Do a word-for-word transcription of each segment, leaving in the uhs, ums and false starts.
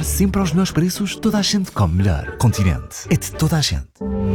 sempre aos melhores preços, toda a gente come melhor. Continente, é de toda a gente.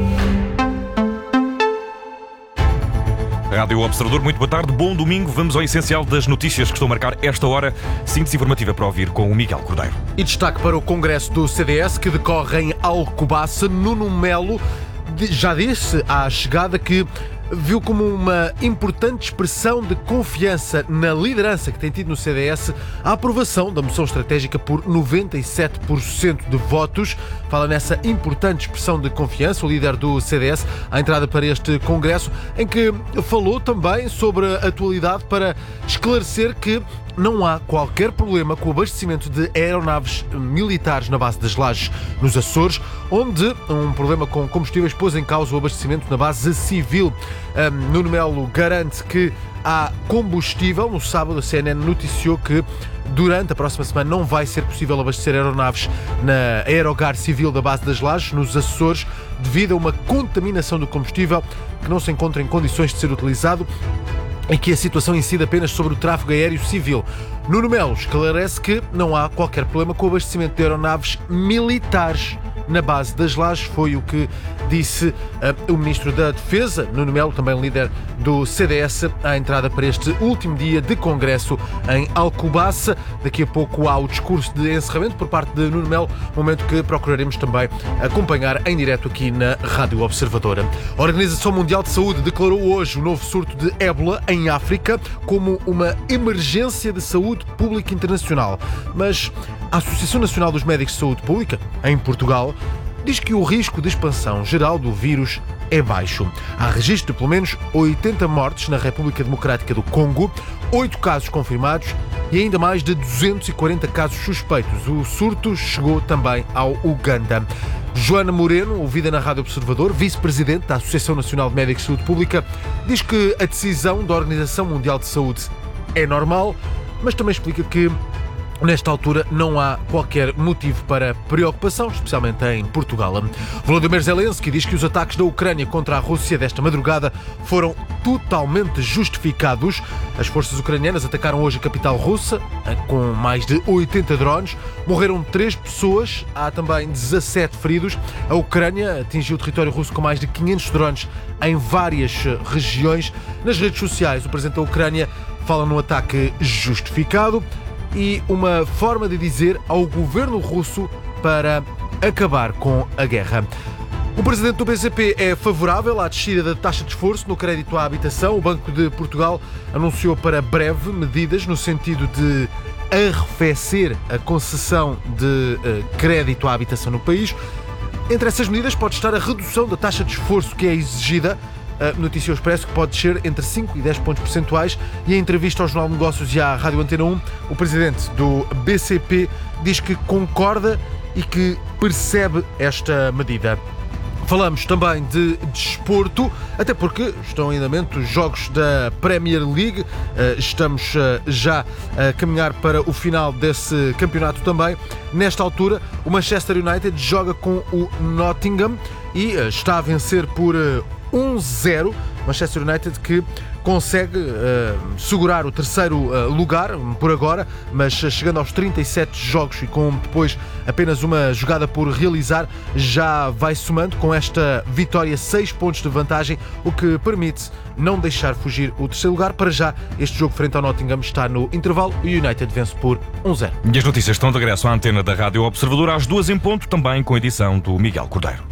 Rádio Observador, muito boa tarde, bom domingo. Vamos ao essencial das notícias que estão a marcar esta hora. Síntese informativa para ouvir com o Miguel Cordeiro. E destaque para o congresso do C D S que decorre em Alcobaça. Nuno Melo já disse à chegada que viu como uma importante expressão de confiança na liderança que tem tido no C D S a aprovação da moção estratégica por noventa e sete por cento de votos. Fala nessa importante expressão de confiança o líder do C D S à entrada para este congresso, em que falou também sobre a atualidade para esclarecer que não há qualquer problema com o abastecimento de aeronaves militares na base das Lajes, nos Açores, onde um problema com combustíveis pôs em causa o abastecimento na base civil. Um, Nuno Melo garante que há combustível. No sábado, a C N N noticiou que durante a próxima semana não vai ser possível abastecer aeronaves na aerogar civil da base das Lajes, nos Açores, devido a uma contaminação do combustível que não se encontra em condições de ser utilizado em que a situação incide apenas sobre o tráfego aéreo civil. Nuno Melo esclarece que não há qualquer problema com o abastecimento de aeronaves militares na base das Lajes. Foi o que disse uh, o Ministro da Defesa, Nuno Melo, também líder do C D S, à entrada para este último dia de congresso em Alcobaça. Daqui a pouco há o discurso de encerramento por parte de Nuno Melo, momento que procuraremos também acompanhar em direto aqui na Rádio Observadora. A Organização Mundial de Saúde declarou hoje o novo surto de ébola em África como uma emergência de saúde pública internacional. Mas a Associação Nacional dos Médicos de Saúde Pública, em Portugal, diz que o risco de expansão geral do vírus é baixo. Há registro de pelo menos oitenta mortes na República Democrática do Congo, oito casos confirmados e ainda mais de duzentos e quarenta casos suspeitos. O surto chegou também ao Uganda. Joana Moreno, ouvida na Rádio Observador, vice-presidente da Associação Nacional de Médicos de Saúde Pública, diz que a decisão da Organização Mundial de Saúde é normal, mas também explica que nesta altura não há qualquer motivo para preocupação, especialmente em Portugal. Volodymyr Zelensky diz que os ataques da Ucrânia contra a Rússia desta madrugada foram totalmente justificados. As forças ucranianas atacaram hoje a capital russa com mais de oitenta drones. Morreram três pessoas, há também dezassete feridos. A Ucrânia atingiu o território russo com mais de quinhentos drones em várias regiões. Nas redes sociais, o presidente da Ucrânia fala num ataque justificado e uma forma de dizer ao governo russo para acabar com a guerra. O presidente do B C P é favorável à descida da taxa de esforço no crédito à habitação. O Banco de Portugal anunciou para breve medidas no sentido de arrefecer a concessão de uh, crédito à habitação no país. Entre essas medidas pode estar a redução da taxa de esforço que é exigida. Uh, Notícia Expresso que pode descer entre cinco e dez pontos percentuais, e em entrevista ao Jornal de Negócios e à Rádio Antena um, o presidente do B C P diz que concorda e que percebe esta medida. Falamos também de desporto, até porque estão em andamento os jogos da Premier League. Uh, estamos uh, já a caminhar para o final desse campeonato também. Nesta altura, o Manchester United joga com o Nottingham e uh, está a vencer por uh, um zero. Manchester United que consegue uh, segurar o terceiro uh, lugar por agora, mas uh, chegando aos trinta e sete jogos e com depois apenas uma jogada por realizar, já vai somando com esta vitória seis pontos de vantagem, o que permite não deixar fugir o terceiro lugar. Para já, este jogo frente ao Nottingham está no intervalo e o United vence por um zero. E as notícias estão de regresso à antena da Rádio Observador às duas em ponto, também com a edição do Miguel Cordeiro.